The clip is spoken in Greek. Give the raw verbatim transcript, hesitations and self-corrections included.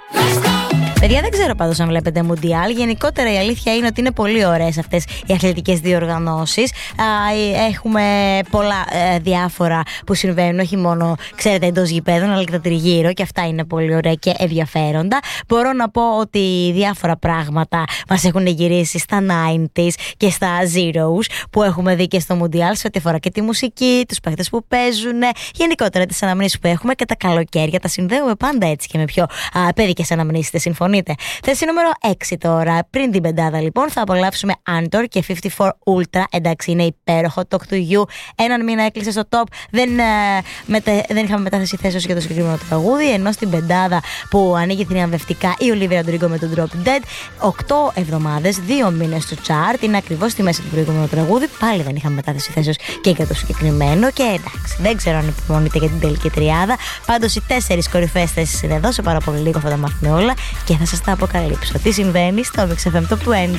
Παιδιά, δεν ξέρω πάντως αν βλέπετε Μουντιάλ. Γενικότερα η αλήθεια είναι ότι είναι πολύ ωραίες αυτές οι αθλητικές διοργανώσεις. Έχουμε πολλά ε, διάφορα που συμβαίνουν, όχι μόνο, ξέρετε, εντός γηπέδων, αλλά και τα τριγύρω, και αυτά είναι πολύ ωραία και ενδιαφέροντα. Μπορώ να πω ότι διάφορα πράγματα μας έχουν γυρίσει στα ενενήντα και στα Zeros που έχουμε δει και στο Μουντιάλ, σε ό,τι αφορά και τη μουσική, τους παίκτες που παίζουν, γενικότερα τις αναμνήσεις που έχουμε και τα καλοκαίρια. Τα συνδέουμε πάντα έτσι και με πιο α, παιδικές αναμνήσεις. Δεν συμφωνείτε? Θέση νούμερο έξι τώρα. Πριν την πεντάδα, λοιπόν, θα απολαύσουμε Antor και πενήντα τέσσερα Ultra. Εντάξει, είναι υπέροχο. Talk to You. Έναν μήνα έκλεισε στο top. Δεν, ε, μετα... δεν είχαμε μετάθεση θέσεως για το συγκεκριμένο τραγούδι. Ενώ στην πεντάδα που ανοίγει θριαμβευτικά η Olivia Rodrigo με τον Drop Dead, οκτώ εβδομάδες, δύο μήνες στο chart. Είναι ακριβώς στη μέση του προηγούμενου τραγούδι. Πάλι δεν είχαμε μετάθεση θέσεως και για το συγκεκριμένο. Και εντάξει, δεν ξέρω αν υπομονείτε για την τελική τριάδα. Πάντως οι τέσσερις κορυφαίες θέσεις είναι εδώ. Σε πάρα πολύ λίγο θα τα μάθουμε όλα και θα σας τα αποκαλύψω τι συμβαίνει στο Mix εφ εμ Top είκοσι.